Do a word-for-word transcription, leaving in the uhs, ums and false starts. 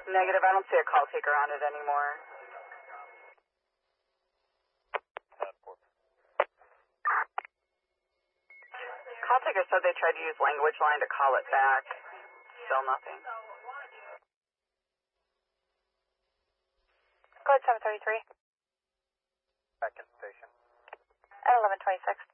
Negative, I don't see a call taker on it anymore. Call taker said they tried to use language line to call it back. Still nothing. Code seven thirty-three. Second station. At eleven twenty-six.